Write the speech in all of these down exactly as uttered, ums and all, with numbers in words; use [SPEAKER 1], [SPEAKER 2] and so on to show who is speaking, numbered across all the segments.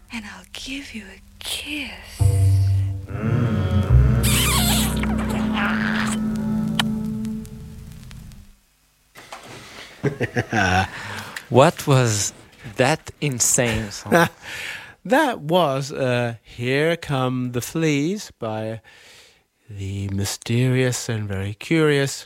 [SPEAKER 1] and I'll give you a kiss.
[SPEAKER 2] What was that insane song?
[SPEAKER 3] That was uh, Here Come the Fleas by the mysterious and very curious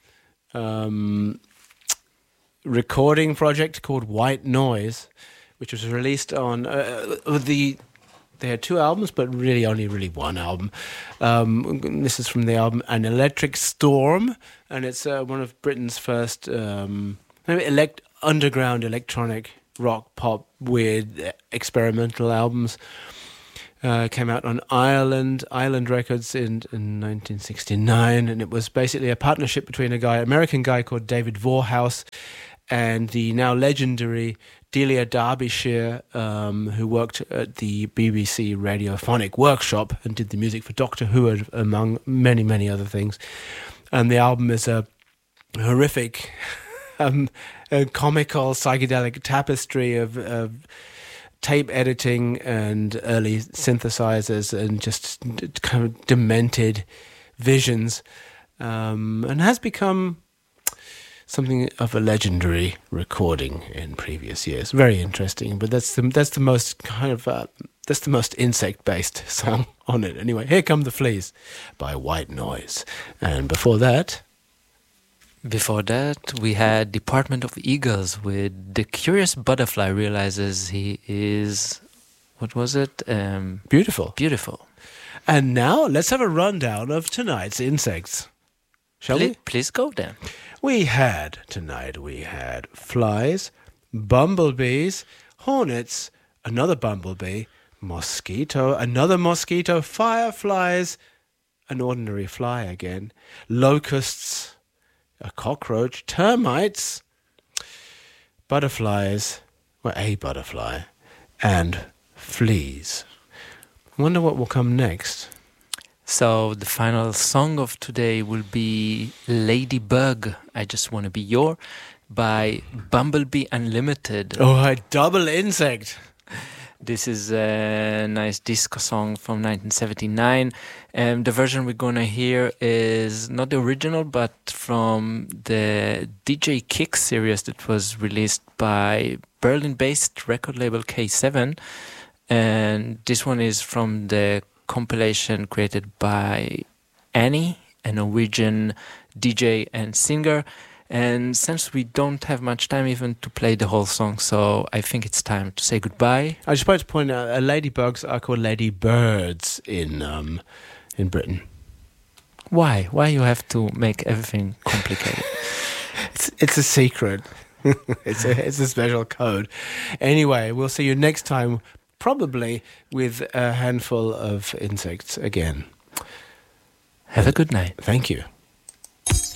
[SPEAKER 3] um, recording project called White Noise, which was released on uh, the... They had two albums, but really only really one album. Um, this is from the album An Electric Storm, and it's uh, one of Britain's first um, elect- underground electronic rock, pop, weird, experimental albums. Uh, came out on Ireland, Island Records in, in nineteen sixty-nine, and it was basically a partnership between a guy, American guy called David Vorhaus, and the now legendary Delia Derbyshire, um, who worked at the B B C Radiophonic Workshop and did the music for Doctor Who, among many, many other things. And the album is a horrific, um, a comical, psychedelic tapestry of, of tape editing and early synthesizers and just kind of demented visions, um, and has become something of a legendary recording in previous years. Very interesting, but that's the that's the most kind of uh, that's the most insect-based song on it. Anyway, Here Come the Fleas by White Noise, and before that,
[SPEAKER 2] Before that, we had Department of Eagles with The Curious Butterfly Realizes He Is, what was it? Um,
[SPEAKER 3] beautiful,
[SPEAKER 2] beautiful.
[SPEAKER 3] And now let's have a rundown of tonight's insects. Shall
[SPEAKER 2] please,
[SPEAKER 3] we?
[SPEAKER 2] Please go then.
[SPEAKER 3] We had, tonight, we had flies, bumblebees, hornets, another bumblebee, mosquito, another mosquito, fireflies, an ordinary fly again, locusts, a cockroach, termites, butterflies, well, a butterfly, and fleas. I wonder what will come next.
[SPEAKER 2] So the final song of today will be Ladybug, I Just Want to Be Your, by Bumblebee Unlimited.
[SPEAKER 3] Oh, a double insect.
[SPEAKER 2] This is a nice disco song from nineteen seventy-nine. And the version we're going to hear is not the original, but from the D J Kicks series that was released by Berlin-based record label K seven. And this one is from the compilation created by Annie, a Norwegian D J and singer. And since we don't have much time even to play the whole song, so I think it's time to say goodbye.
[SPEAKER 3] I just wanted to point out, uh, ladybugs are called ladybirds in um, in Britain.
[SPEAKER 2] Why? Why you have to make everything complicated?
[SPEAKER 3] it's it's a secret. it's a it's a special code. Anyway, we'll see you next time. Probably with a handful of insects again.
[SPEAKER 2] Have a good night.
[SPEAKER 3] Thank you.